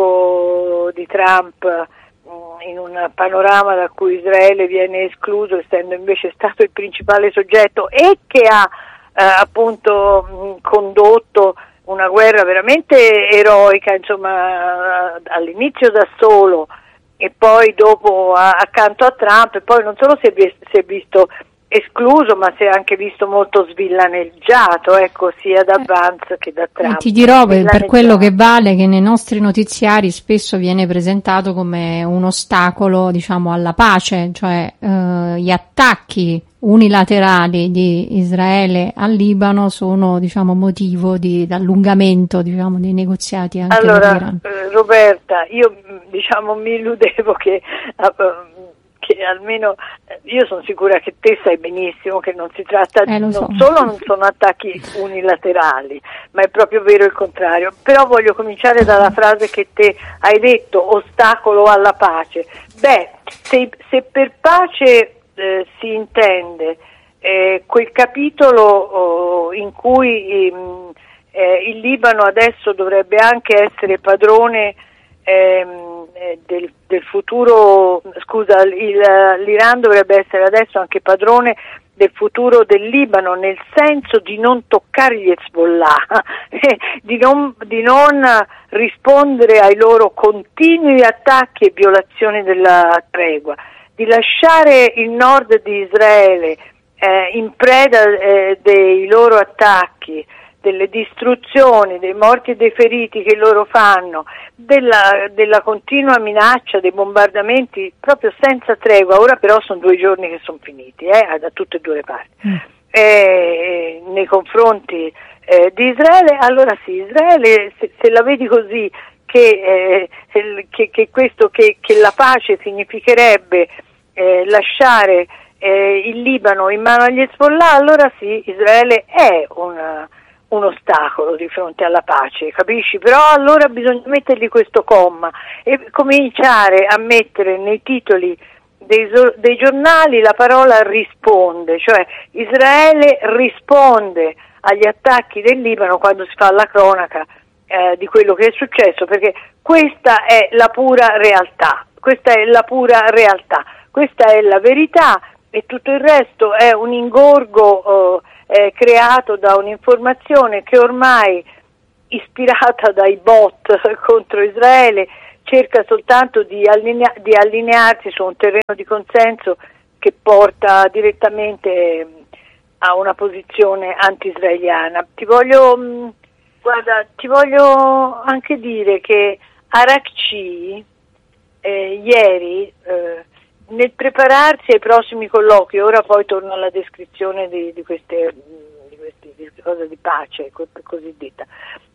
fianco di Trump mh, in un panorama da cui Israele viene escluso, essendo invece stato il principale soggetto e che ha eh, appunto mh, condotto una guerra veramente eroica, insomma, all'inizio da solo e poi dopo a, accanto a Trump, e poi non solo si è, si è visto escluso, ma si è anche visto molto svillaneggiato, ecco, sia da Vance che da Trump. E ti dirò, per quello che vale, che nei nostri notiziari spesso viene presentato come un ostacolo, diciamo, alla pace, cioè eh, gli attacchi unilaterali di Israele al Libano sono, diciamo, motivo di allungamento, diciamo, dei negoziati anche allora, nell'Iran. Eh, Roberta, io diciamo mi illudevo che uh, che almeno io sono sicura che te sai benissimo che non si tratta eh, non so. solo non sono attacchi unilaterali, ma è proprio vero il contrario. Però voglio cominciare dalla frase che te hai detto, ostacolo alla pace. Beh, se, se per pace eh, si intende eh, quel capitolo oh, in cui ehm, eh, il Libano adesso dovrebbe anche essere padrone ehm, Del, del futuro, scusa, il, l'Iran dovrebbe essere adesso anche padrone del futuro del Libano, nel senso di non toccare gli Hezbollah, di non, di non rispondere ai loro continui attacchi e violazioni della tregua, di lasciare il nord di Israele eh, in preda eh, dei loro attacchi, delle distruzioni, dei morti e dei feriti che loro fanno, della, della continua minaccia dei bombardamenti proprio senza tregua. Ora però sono due giorni che sono finiti, eh, da tutte e due le parti, mm. eh, nei confronti eh, di Israele. Allora sì, Israele, se, se la vedi così, che, eh, che, che questo, che, che la pace significherebbe eh, lasciare eh, il Libano in mano agli Hezbollah, allora sì, Israele è un un ostacolo di fronte alla pace, capisci? Però allora bisogna mettergli questo comma e cominciare a mettere nei titoli dei, dei giornali la parola risponde, cioè Israele risponde agli attacchi del Libano quando si fa la cronaca eh, di quello che è successo, perché questa è la pura realtà, questa è la pura realtà, questa è la verità, e tutto il resto è un ingorgo eh, Eh, creato da un'informazione che ormai, ispirata dai bot contro Israele, cerca soltanto di, allinea- di allinearsi su un terreno di consenso che porta direttamente a una posizione anti-israeliana. Ti voglio, mh, guarda, ti voglio anche dire che Arakci eh, ieri eh, nel prepararsi ai prossimi colloqui, ora poi torno alla descrizione di, di queste di queste di cose di pace cosiddetta,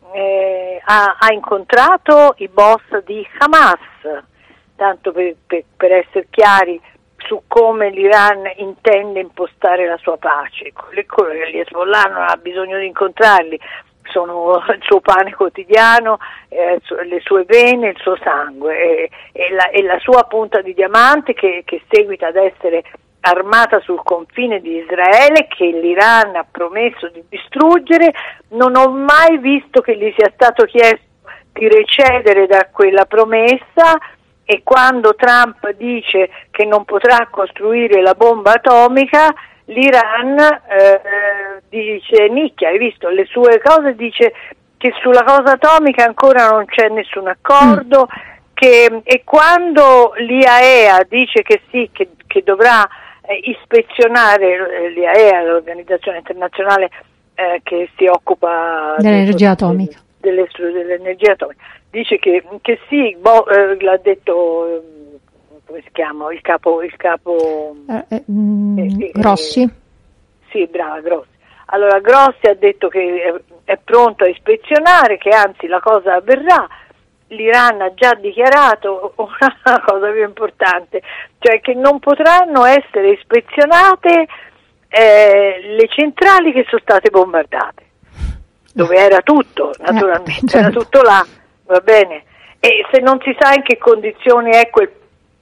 eh, ha, ha incontrato i boss di Hamas, tanto per, per, per essere chiari su come l'Iran intende impostare la sua pace. Gli Hezbollah non ha bisogno di incontrarli, sono il suo pane quotidiano, eh, le sue vene, il suo sangue e, e, la, e la sua punta di diamante che, che seguita ad essere armata sul confine di Israele, che l'Iran ha promesso di distruggere. Non ho mai visto che gli sia stato chiesto di recedere da quella promessa, e quando Trump dice che non potrà costruire la bomba atomica, l'Iran eh, dice, nicchia, hai visto le sue cose, dice che sulla cosa atomica ancora non c'è nessun accordo, mm. che, e quando l'I A E A dice che sì, che, che dovrà eh, ispezionare, l'I A E A, l'organizzazione internazionale eh, che si occupa dell'energia atomica, delle, dell'energia atomica, dice che, che sì, boh, eh, l'ha detto... Eh, come si chiama, il capo, il capo eh, eh, eh, Grossi. Eh, sì, brava, Grossi. Allora Grossi ha detto che è, è pronto a ispezionare, che anzi la cosa avverrà. L'Iran ha già dichiarato una cosa più importante, cioè che non potranno essere ispezionate eh, le centrali che sono state bombardate, dove era tutto, naturalmente, eh, certo. Era tutto là, va bene? E se non si sa in che condizioni è quel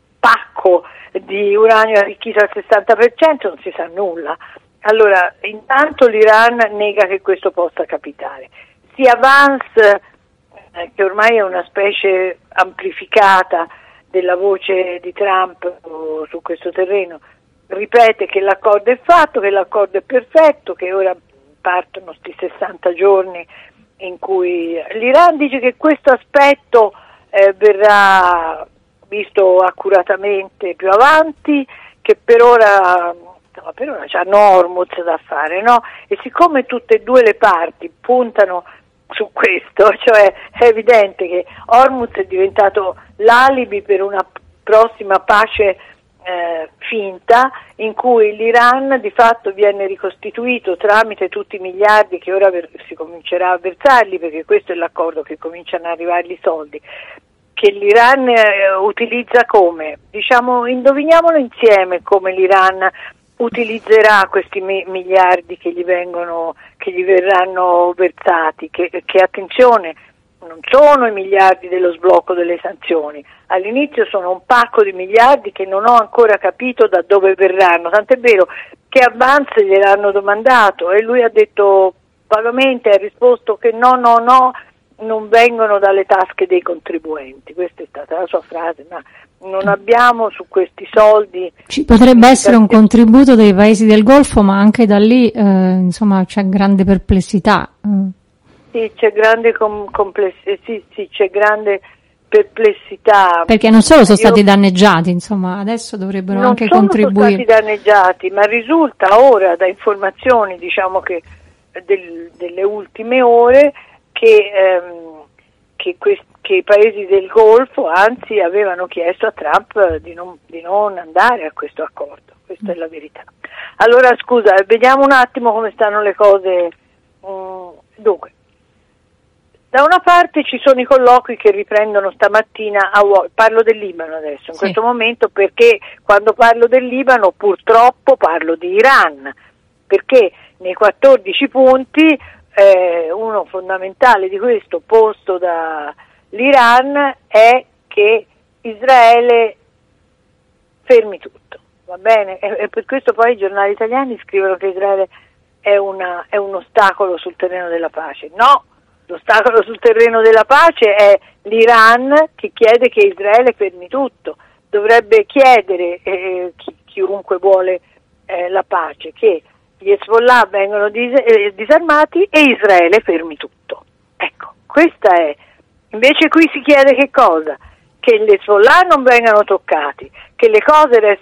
pacco di uranio arricchito al sessanta per cento, non si sa nulla. Allora, intanto l'Iran nega che questo possa capitare. Sia Vance, eh, che ormai è una specie amplificata della voce di Trump su questo terreno, ripete che l'accordo è fatto, che l'accordo è perfetto, che ora partono questi sessanta giorni in cui l'Iran dice che questo aspetto eh, verrà visto accuratamente più avanti, che per ora, no, per ora c'hanno Hormuz da fare, no? E siccome tutte e due le parti puntano su questo, cioè è evidente che Hormuz è diventato l'alibi per una prossima pace eh, finta, in cui l'Iran di fatto viene ricostituito tramite tutti i miliardi che ora ver- si comincerà a versargli, perché questo è l'accordo, che cominciano ad arrivargli i soldi, che l'Iran eh, utilizza come, diciamo, indoviniamolo insieme come l'Iran utilizzerà questi mi- miliardi che gli vengono, che gli verranno versati, che, che attenzione, non sono i miliardi dello sblocco delle sanzioni, all'inizio sono un pacco di miliardi che non ho ancora capito da dove verranno, tant'è vero che a Vance gliel'hanno domandato e lui ha detto vagamente, ha risposto che no, no, no, non vengono dalle tasche dei contribuenti, questa è stata la sua frase, ma non abbiamo su questi soldi. Ci potrebbe essere un contributo dei paesi del Golfo, ma anche da lì eh, insomma c'è grande perplessità. Sì, c'è grande com- compless- sì, sì, c'è grande perplessità. Perché non solo sono Io... stati danneggiati, insomma, adesso dovrebbero non anche sono contribuire. Non sono stati danneggiati, ma risulta ora da informazioni, diciamo che del, delle ultime ore che, ehm, che, quest, che i paesi del Golfo anzi avevano chiesto a Trump di non, di non andare a questo accordo, questa è la verità. Allora scusa, vediamo un attimo come stanno le cose. Mm, dunque, da una parte ci sono i colloqui che riprendono stamattina a Washington, parlo del Libano adesso, in sì. questo momento, perché quando parlo del Libano purtroppo parlo di Iran, perché nei quattordici punti eh, uno fondamentale di questo posto dall'Iran è che Israele fermi tutto, va bene? E, e per questo poi i giornali italiani scrivono che Israele è, una, è un ostacolo sul terreno della pace. No! L'ostacolo sul terreno della pace è l'Iran che chiede che Israele fermi tutto. Dovrebbe chiedere eh, chi, chiunque vuole eh, la pace che gli Hezbollah vengano dis- eh, disarmati e Israele fermi tutto. Ecco, questa è. Invece qui si chiede che cosa? Che gli Hezbollah non vengano toccati, che le cose restino